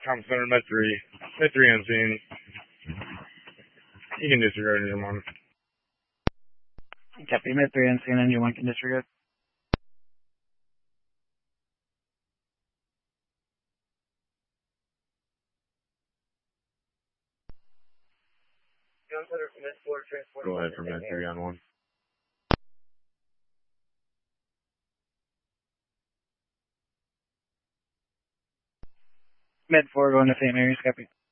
Com Center, Med 3. Med 3 on scene. You can disregard engine 1. Copy, Med 3 on scene, engine 1 can disregard. Go ahead for Med 3 on 1. Med 4 going to St. Mary's, copy.